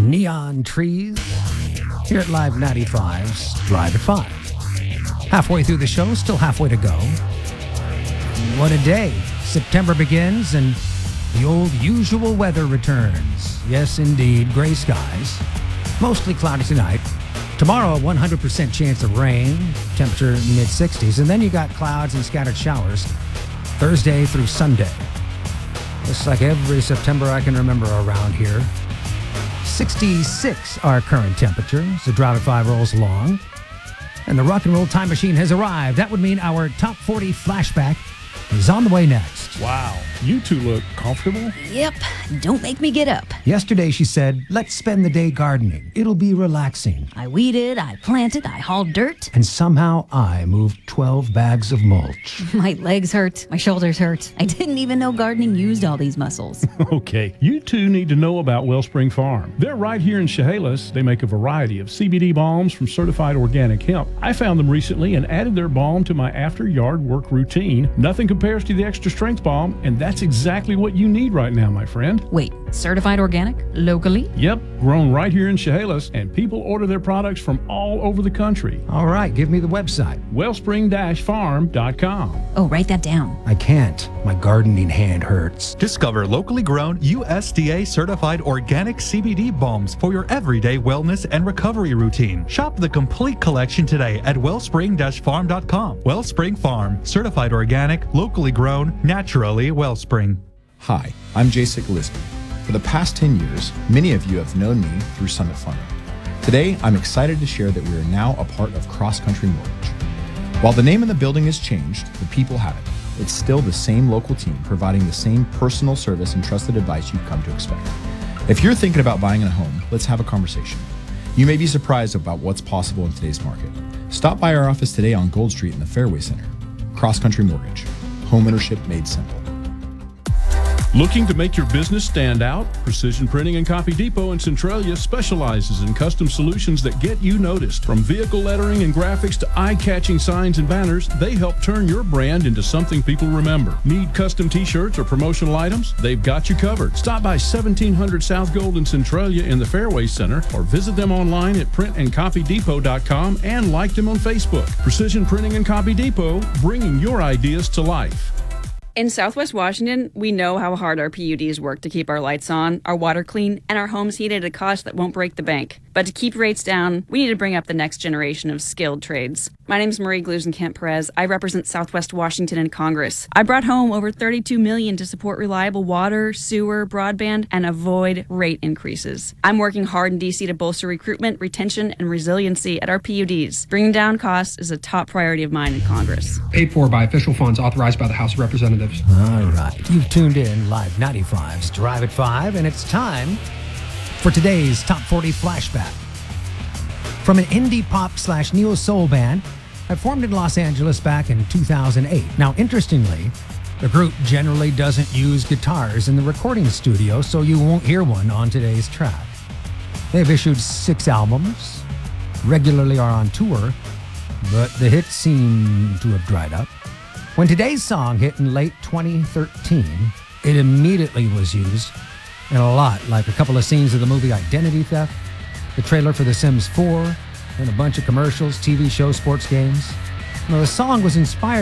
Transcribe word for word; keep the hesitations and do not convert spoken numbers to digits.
neon trees. Here at Live ninety-five's Drive at five. Halfway through the show, still halfway to go. What a day. September begins and the old usual weather returns. Yes, indeed, gray skies. Mostly cloudy tonight. Tomorrow, a one hundred percent chance of rain, temperature mid sixties, and then you got clouds and scattered showers Thursday through Sunday. Just like every September I can remember around here. sixty-six our current temperature. The Drive at five rolls along. And the rock and roll time machine has arrived. That would mean our top forty flashback is on the way next. Wow, you two look comfortable? Yep, don't make me get up. Yesterday she said, let's spend the day gardening. It'll be relaxing. I weeded, I planted, I hauled dirt. And somehow I moved twelve bags of mulch. My legs hurt, my shoulders hurt. I didn't even know gardening used all these muscles. Okay, you two need to know about Wellspring Farm. They're right here in Chehalis. They make a variety of C B D balms from certified organic hemp. I found them recently and added their balm to my after-yard work routine. Nothing compares to the extra strength balm, and that's exactly what you need right now, my friend. Wait, certified organic? Locally? Yep, grown right here in Chehalis, and people order their products from all over the country. All right, give me the website. wellspring dash farm dot com. Oh, write that down. I can't. My gardening hand hurts. Discover locally grown, U S D A certified organic C B D balms for your everyday wellness and recovery routine. Shop the complete collection today at wellspring dash farm dot com. Wellspring Farm, certified organic, locally grown, naturally Wellspring. Hi, I'm Jacek Lisby. For the past ten years, many of you have known me through Summit Funding. Today, I'm excited to share that we are now a part of Cross Country Mortgage. While the name of the building has changed, the people haven't. It's still the same local team providing the same personal service and trusted advice you've come to expect. If you're thinking about buying a home, let's have a conversation. You may be surprised about what's possible in today's market. Stop by our office today on Gold Street in the Fairway Center. Cross Country Mortgage. Home ownership made simple. Looking to make your business stand out? Precision Printing and Copy Depot in Centralia specializes in custom solutions that get you noticed. From vehicle lettering and graphics to eye-catching signs and banners, they help turn your brand into something people remember. Need custom t-shirts or promotional items? They've got you covered. Stop by seventeen hundred South Gold in Centralia in the Fairway Center or visit them online at print and copy depot dot com and like them on Facebook. Precision Printing and Copy Depot, bringing your ideas to life. In Southwest Washington, we know how hard our P U Ds work to keep our lights on, our water clean, and our homes heated at a cost that won't break the bank. But to keep rates down, we need to bring up the next generation of skilled trades. My name is Marie Glusenkamp-Perez. I represent Southwest Washington in Congress. I brought home over thirty-two million dollars to support reliable water, sewer, broadband, and avoid rate increases. I'm working hard in D C to bolster recruitment, retention, and resiliency at our P U Ds. Bringing down costs is a top priority of mine in Congress. Paid for by official funds authorized by the House of Representatives. All right, you've tuned in Live ninety-five's Drive at five, and it's time for today's Top forty Flashback. From an indie pop slash neo-soul band that formed in Los Angeles back in two thousand eight. Now, interestingly, the group generally doesn't use guitars in the recording studio, so you won't hear one on today's track. They've issued six albums, regularly are on tour, but the hits seem to have dried up. When today's song hit in late twenty thirteen, it immediately was used in a lot, like a couple of scenes of the movie Identity Theft, the trailer for The Sims four, and a bunch of commercials, T V shows, sports games. Now, the song was inspired